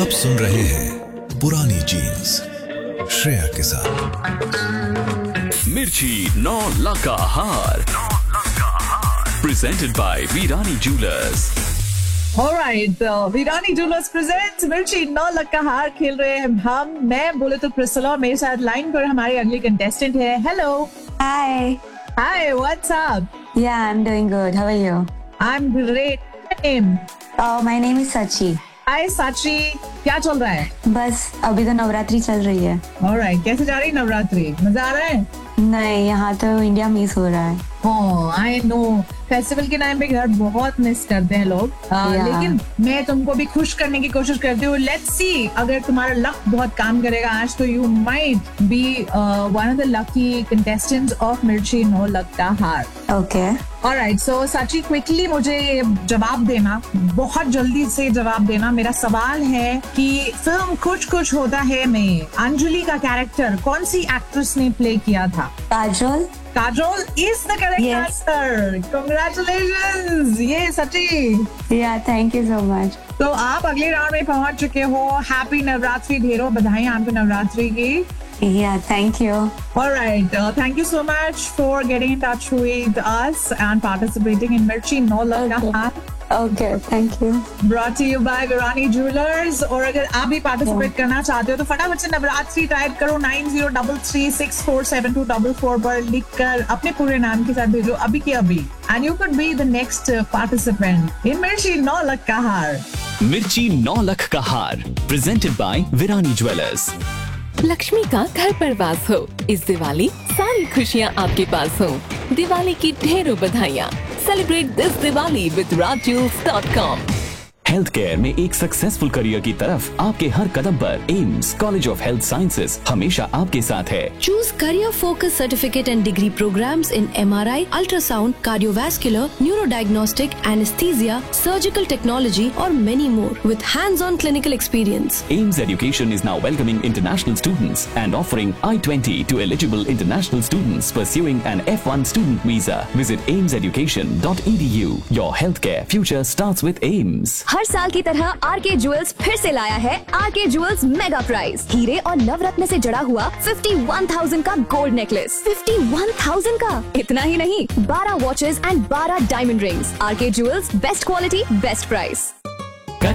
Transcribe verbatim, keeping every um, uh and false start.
आप सुन रहे हैं पुरानी जीन्स श्रेया के साथ। मिर्ची नौ लका हार presented by Virani jewellers. Alright, uh, Virani jewellers presents मिर्ची नौ लक्का हार खेल रहे हैं हम। मैं बोले तो प्रिस्सिला, मेरे साथ लाइन पर हमारी अगली कंटेस्टेंट है। Hello. Hi. Hi, what's up? Yeah, I'm doing good. How are you? I'm great. Name? Oh, my name is Sachi. Hi, Sachi. क्या चल रहा है? बस अभी तो नवरात्रि चल रही है। Alright, कैसे जा रही है नवरात्रि? मजा आ रहा है? नहीं, यहाँ तो इंडिया मिस हो रहा है। Oh, I know. फेस्टिवल के टाइम पे घर बहुत मिस करते हैं लोग, uh, yeah. लेकिन मैं तुमको भी खुश करने की कोशिश करती हूँ। लेट्स सी, अगर तुम्हारा लक बहुत काम करेगा आज तो you might be one of the lucky contestants of मिर्ची नो लक्का हार। ओके। ऑलराइट, सो सची क्विकली मुझे जवाब देना, बहुत जल्दी से जवाब देना। मेरा सवाल है कि फिल्म कुछ कुछ होता है में अंजलि का कैरेक्टर कौन सी एक्ट्रेस ने प्ले किया था? Kajol. Kajol is the correct Yes. answer. Congratulations. ये सची। Yeah, thank you so much. तो आप अगले राउंड में पहुंच चुके हो। हैप्पी नवरात्रि, ढेरों बधाई आपको नवरात्रि की। Yeah, thank you. All right, uh, thank you so much for getting in touch with us and participating in Mirchi No Lagna Haat. Okay, thank you. Brought to you by Virani Jewelers. और अगर आप भी participate yeah. करना चाहते हो तो फटाफट से नवरात्रि टाइप करो nine zero three three six four seven to four four पर लिखकर अपने पूरे नाम के साथ भेजो अभी की अभी, and you could be the next participant in Mirchi No Lagna Haat. मिर्ची नौ लख का हार presented by Virani jewellers. Lakshmi का घर पर वास हो, इस दिवाली सारी खुशियाँ आपके पास हो। दिवाली की ढेरों बधाइयाँ। Celebrate this Diwali with Raju's dot com. Health care में एक सक्सेसफुल करियर की तरफ आपके हर कदम पर AIIMS college of health sciences हमेशा आपके साथ है। Choose career focused certificate and degree programs in M R I, ultrasound, cardiovascular, neurodiagnostic, anesthesia, surgical technology or many more with hands-on clinical experience. AIMS Education is now welcoming international students and offering I twenty to eligible international students pursuing an F one student visa. Visit ames education dot e d u. Your healthcare future starts with AIMS. हर साल की तरह are के jewels फिर से लाया है are के jewels mega prize. हीरे और नवरत्न से जड़ा हुआ इक्यावन हज़ार का गोल्ड नेकलेस। इक्यावन हज़ार का। इतना ही नहीं, बारह वॉचेस एंड बारह डायमंड रिंग्स। आर के jewels, best quality best price.